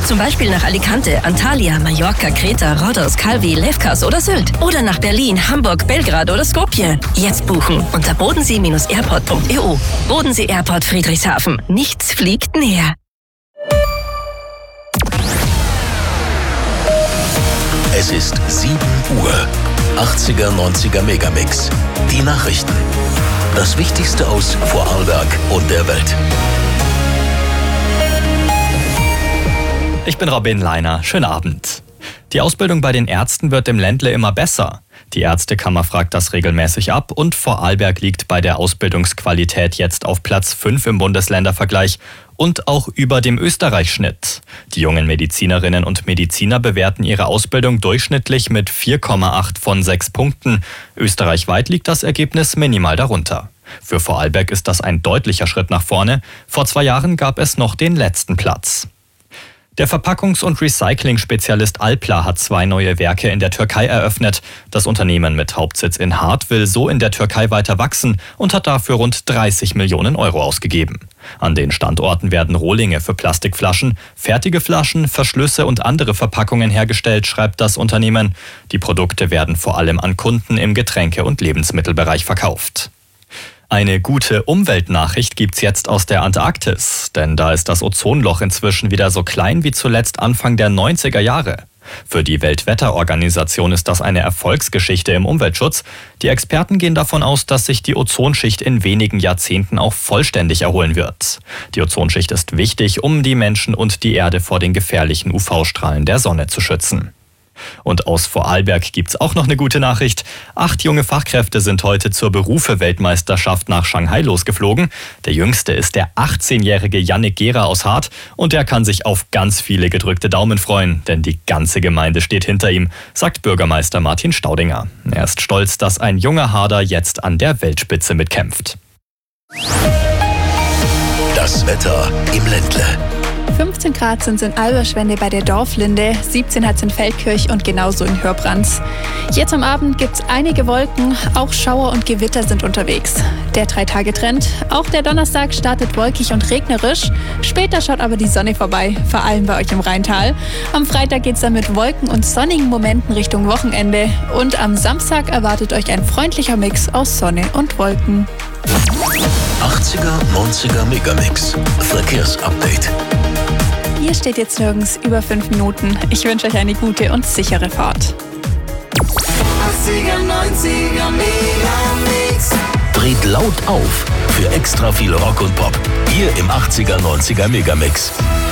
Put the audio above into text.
Zum Beispiel nach Alicante, Antalya, Mallorca, Kreta, Rhodos, Calvi, Lefkas oder Sylt. Oder nach Berlin, Hamburg, Belgrad oder Skopje. Jetzt buchen unter bodensee-airport.eu. Bodensee Airport Friedrichshafen. Nichts fliegt näher. Es ist 7 Uhr. 80er, 90er Megamix. Die Nachrichten. Das Wichtigste aus Vorarlberg und der Welt. Ich bin Robin Leiner. Schönen Abend. Die Ausbildung bei den Ärzten wird im Ländle immer besser. Die Ärztekammer fragt das regelmäßig ab und Vorarlberg liegt bei der Ausbildungsqualität jetzt auf Platz 5 im Bundesländervergleich und auch über dem Österreich-Schnitt. Die jungen Medizinerinnen und Mediziner bewerten ihre Ausbildung durchschnittlich mit 4,8 von 6 Punkten. Österreichweit liegt das Ergebnis minimal darunter. Für Vorarlberg ist das ein deutlicher Schritt nach vorne. Vor 2 Jahren gab es noch den letzten Platz. Der Verpackungs- und Recycling-Spezialist Alpla hat 2 neue Werke in der Türkei eröffnet. Das Unternehmen mit Hauptsitz in Hart will so in der Türkei weiter wachsen und hat dafür rund 30 Millionen Euro ausgegeben. An den Standorten werden Rohlinge für Plastikflaschen, fertige Flaschen, Verschlüsse und andere Verpackungen hergestellt, schreibt das Unternehmen. Die Produkte werden vor allem an Kunden im Getränke- und Lebensmittelbereich verkauft. Eine gute Umweltnachricht gibt's jetzt aus der Antarktis, denn da ist das Ozonloch inzwischen wieder so klein wie zuletzt Anfang der 90er Jahre. Für die Weltwetterorganisation ist das eine Erfolgsgeschichte im Umweltschutz. Die Experten gehen davon aus, dass sich die Ozonschicht in wenigen Jahrzehnten auch vollständig erholen wird. Die Ozonschicht ist wichtig, um die Menschen und die Erde vor den gefährlichen UV-Strahlen der Sonne zu schützen. Und aus Vorarlberg gibt's auch noch eine gute Nachricht. 8 junge Fachkräfte sind heute zur Berufe-Weltmeisterschaft nach Shanghai losgeflogen. Der jüngste ist der 18-jährige Yannick Gera aus Hart und der kann sich auf ganz viele gedrückte Daumen freuen, denn die ganze Gemeinde steht hinter ihm, sagt Bürgermeister Martin Staudinger. Er ist stolz, dass ein junger Harder jetzt an der Weltspitze mitkämpft. Das Wetter im Ländle. 15 Grad sind es in Alberschwende bei der Dorflinde, 17 hat es in Feldkirch und genauso in Hörbrands. Jetzt am Abend gibt es einige Wolken, auch Schauer und Gewitter sind unterwegs. Der 3-Tage-Trend, auch der Donnerstag startet wolkig und regnerisch, später schaut aber die Sonne vorbei, vor allem bei euch im Rheintal. Am Freitag geht es dann mit Wolken und sonnigen Momenten Richtung Wochenende und am Samstag erwartet euch ein freundlicher Mix aus Sonne und Wolken. 80er, 90er Megamix. Verkehrsupdate. Hier steht jetzt nirgends über 5 Minuten. Ich wünsche euch eine gute und sichere Fahrt. 80er, 90er Megamix. Dreht laut auf für extra viel Rock und Pop. Hier im 80er, 90er Megamix.